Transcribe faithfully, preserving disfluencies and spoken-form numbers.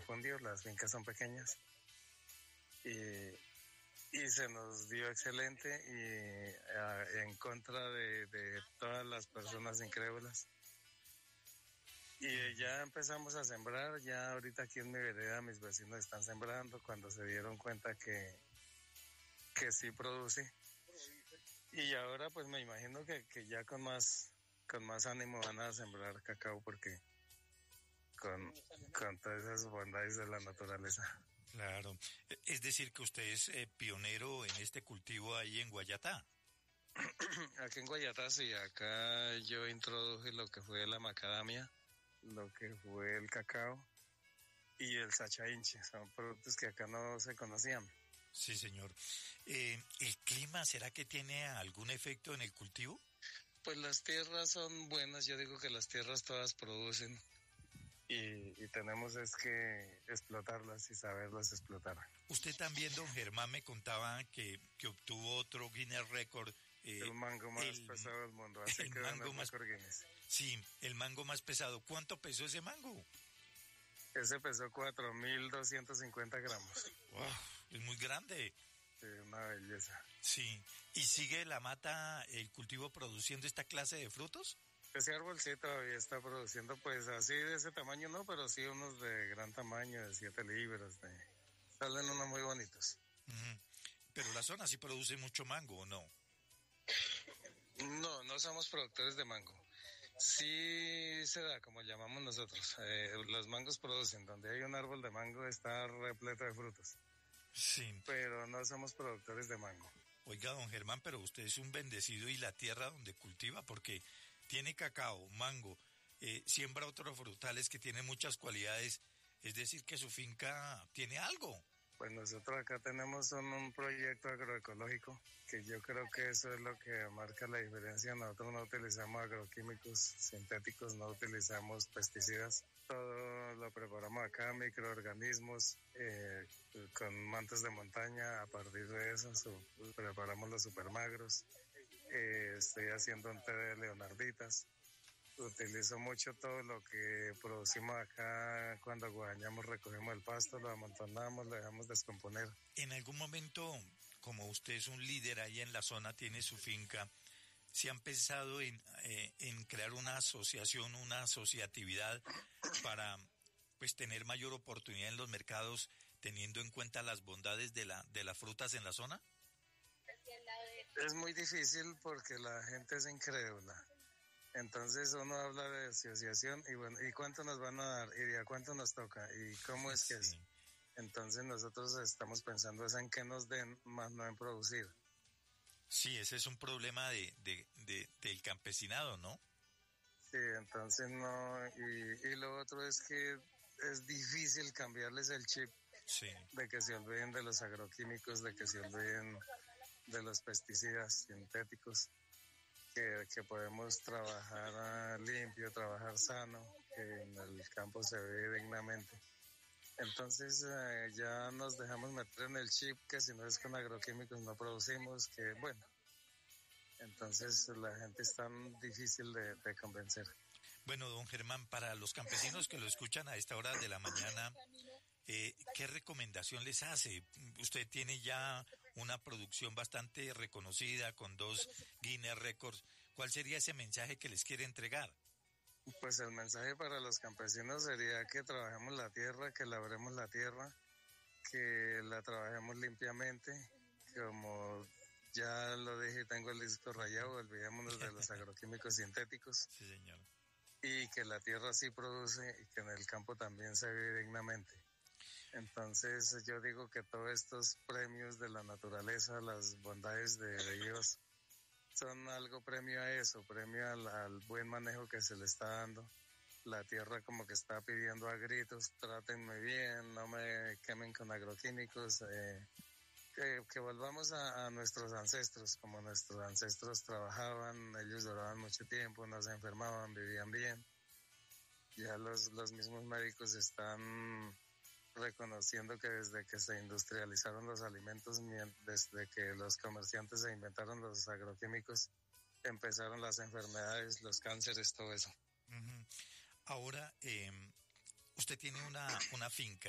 latifundio, las fincas son pequeñas. Y, y se nos dio excelente y a, en contra de, de todas las personas incrédulas. Y ya empezamos a sembrar, ya ahorita aquí en mi vereda mis vecinos están sembrando cuando se dieron cuenta que, que sí produce. Y ahora pues me imagino que, que ya con más, con más ánimo van a sembrar cacao porque con, con todas esas bondades de la naturaleza. Claro, es decir que usted es eh, pionero en este cultivo ahí en Guayatá. Aquí en Guayatá sí, acá yo introduje lo que fue la macadamia, lo que fue el cacao y el sachainche, son productos que acá no se conocían. Sí, señor. Eh, ¿El clima será que tiene algún efecto en el cultivo? Pues las tierras son buenas, yo digo que las tierras todas producen y, y tenemos es que explotarlas y saberlas explotar. Usted también, don Germán, me contaba que, que obtuvo otro Guinness Record. Eh, el mango más el, pesado del mundo, así el que mango más Guinness. Sí, el mango más pesado. ¿Cuánto pesó ese mango? Ese pesó cuatro mil doscientos cincuenta gramos. Wow, es muy grande. Sí, una belleza. Sí, ¿y sigue la mata, el cultivo, produciendo esta clase de frutos? Ese árbol sí todavía está produciendo, pues así de ese tamaño no, pero sí unos de gran tamaño, de siete libras. De... Salen unos muy bonitos. Uh-huh. Pero la zona sí produce mucho mango, ¿o no? No, no somos productores de mango. Sí se da, como llamamos nosotros. Eh, los mangos producen. Donde hay un árbol de mango está repleto de frutos. Sí. Pero no somos productores de mango. Oiga, don Germán, pero usted es un bendecido y la tierra donde cultiva, porque tiene cacao, mango, eh, siembra otros frutales que tienen muchas cualidades. Es decir, que su finca tiene algo. Pues nosotros acá tenemos un, un proyecto agroecológico que yo creo que eso es lo que marca la diferencia. Nosotros no utilizamos agroquímicos sintéticos, no utilizamos pesticidas. Todo lo preparamos acá, microorganismos eh, con mantos de montaña. A partir de eso su, preparamos los supermagros. Eh, estoy haciendo un té de leonarditas. Utilizo mucho todo lo que producimos acá. Cuando guadañamos, recogemos el pasto, lo amontonamos, lo dejamos descomponer. En algún momento, como usted es un líder ahí en la zona, tiene su finca, ¿se han pensado en, eh, en crear una asociación, una asociatividad para pues tener mayor oportunidad en los mercados, teniendo en cuenta las bondades de la de las frutas en la zona? Es muy difícil porque la gente es incrédula. Entonces uno habla de asociación y bueno, ¿y cuánto nos van a dar? ¿Y a cuánto nos toca? ¿Y cómo es que sí. es? Entonces nosotros estamos pensando es en que nos den, más no en producir. Sí, ese es un problema de, de, de del campesinado, ¿no? Sí, entonces no, y, y lo otro es que es difícil cambiarles el chip. Sí. De que se olviden de los agroquímicos, de que se olviden de los pesticidas sintéticos. Que, que podemos trabajar limpio, trabajar sano, que en el campo se ve dignamente. Entonces eh, ya nos dejamos meter en el chip que si no es con agroquímicos no producimos, que bueno, entonces la gente es tan difícil de, de convencer. Bueno, don Germán, para los campesinos que lo escuchan a esta hora de la mañana, eh, ¿qué recomendación les hace? Usted tiene ya una producción bastante reconocida con dos Guinness Records. ¿Cuál sería ese mensaje que les quiere entregar? Pues el mensaje para los campesinos sería que trabajemos la tierra, que labremos la tierra, que la trabajemos limpiamente, como ya lo dije, tengo el disco rayado, olvidémonos de los agroquímicos sintéticos. Sí, señor. Y que la tierra sí produce y que en el campo también se vive dignamente. Entonces yo digo que todos estos premios de la naturaleza, las bondades de, de Dios, son algo premio a eso, premio al, al buen manejo que se le está dando. La tierra como que está pidiendo a gritos, trátenme bien, no me quemen con agroquímicos, eh, que, que volvamos a, a nuestros ancestros, como nuestros ancestros trabajaban, ellos duraban mucho tiempo, no se enfermaban, vivían bien. Ya los, los mismos médicos están reconociendo que desde que se industrializaron los alimentos, desde que los comerciantes se inventaron los agroquímicos, empezaron las enfermedades, los cánceres, todo eso. Uh-huh. Ahora, eh, usted tiene una, una finca.